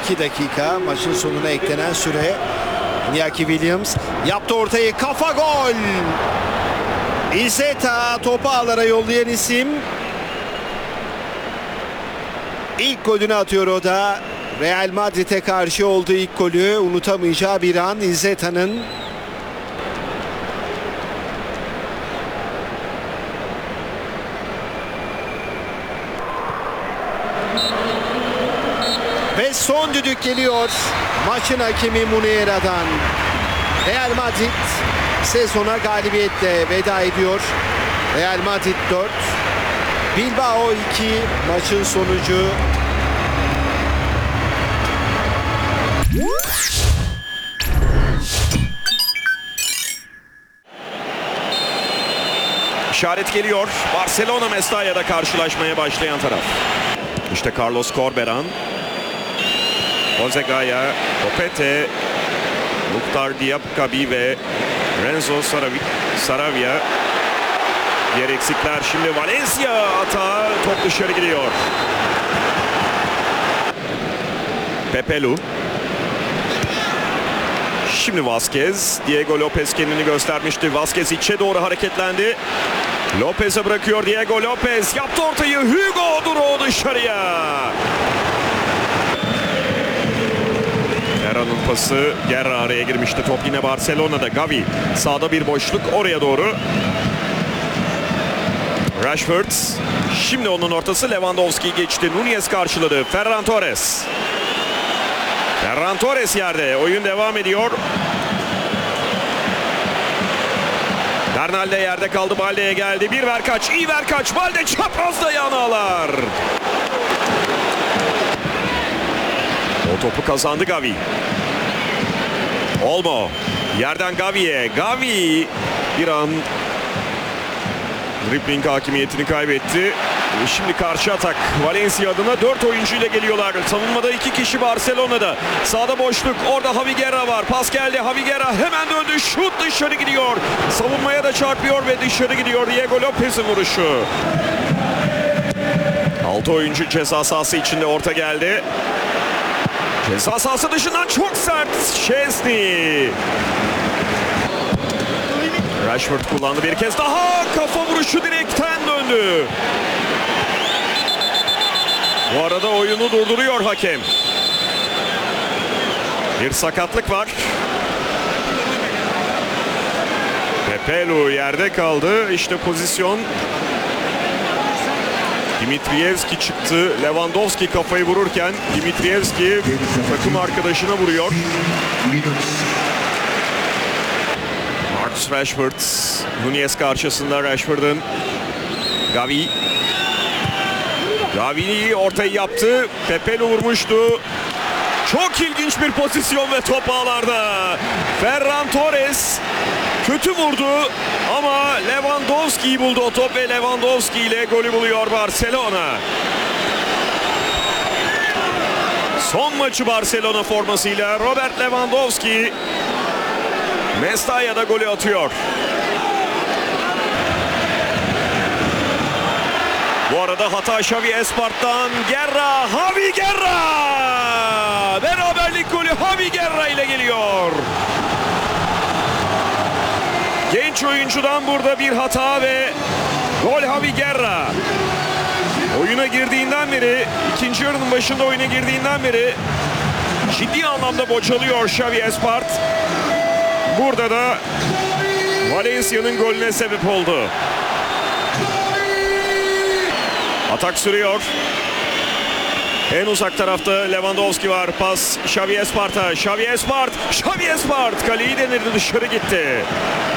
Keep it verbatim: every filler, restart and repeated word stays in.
iki dakika maçın sonuna eklenen süre. Iñaki Williams yaptı ortayı, kafa gol. Izeta topu ağlara yollayan isim. İlk golünü atıyor o da. Real Madrid'e karşı olduğu ilk golü, unutamayacağı bir an Izeta'nın. Ve son düdük geliyor maçın hakemi Muniera'dan. Real Madrid sezona galibiyetle veda ediyor. Real Madrid dört, Bilbao iki maçın sonucu. İşaret geliyor. Barcelona Mestalla'da karşılaşmaya başlayan taraf. İşte Carlos Corberan, Jose Gaya, Copete, Mukhtar Diababi ve Renzo Saravia. Diğer eksikler şimdi Valencia atağı, top dışarı gidiyor. Pepelu. Şimdi Vazquez. Diego Lopez kendini göstermişti. Vazquez içe doğru hareketlendi. Lopez'e bırakıyor Diego Lopez. Yaptı ortayı. Hugo Duro dışarıya. Guerra'nın pası. Guerra araya girmişti. Top yine Barcelona'da. Gavi. Sağda bir boşluk. Oraya doğru. Rashford. Şimdi onun ortası. Lewandowski geçti. Nunez karşıladı. Ferran Torres. Ferran Torres yerde. Oyun devam ediyor. Bernal de yerde kaldı. Balde'ye geldi. Bir ver kaç. İyi ver kaç. Balde çaprazda yanağlar. O topu kazandı Gavi. Olmo. Yerden Gavi'ye. Gavi bir an dribbling hakimiyetini kaybetti. Şimdi karşı atak. Valencia adına dört oyuncu ile geliyorlar. Savunmada iki kişi Barcelona'da. Sağda boşluk. Orada Javi Guerra var. Pas geldi. Javi Guerra hemen döndü. Şut dışarı gidiyor. Savunmaya da çarpıyor ve dışarı gidiyor. Diego Lopez'in vuruşu. altı oyuncu ceza sahası içinde, orta geldi. Ceza sahası dışından çok sert. Szczesny. Rashford kullandı bir kez daha. Kafa vuruşu direkten döndü. Bu arada oyunu durduruyor hakem. Bir sakatlık var. Pepelu yerde kaldı. İşte pozisyon. Dimitrievski çıktı. Lewandowski kafayı vururken Dimitrievski takım arkadaşına vuruyor. Marcus Rashford. Nunez karşısında Rashford'un. Gavi. Gavi ortayı yaptı. Pepelu vurmuştu. Çok ilginç bir pozisyon ve top ağlarda. Ferran Torres kötü vurdu ama Lewandowski'yi buldu o top ve Lewandowski ile golü buluyor Barcelona. Son maçı Barcelona formasıyla Robert Lewandowski Mestalla'da golü atıyor. Bu arada hata Xavi Espart'tan. Guerra, Javi Guerra! Beraberlik golü Javi Guerra ile geliyor. Genç oyuncudan burada bir hata ve gol Javi Guerra. Oyuna girdiğinden beri, ikinci yarının başında oyuna girdiğinden beri ciddi anlamda bocalıyor Xavi Espart. Burada da Valencia'nın golüne sebep oldu. Atak sürüyor. En uzak tarafta Lewandowski var. Pas Xavi Espart'a. Xavi Espart. Xavi Espart. Kaleyi denedi, dışarı gitti.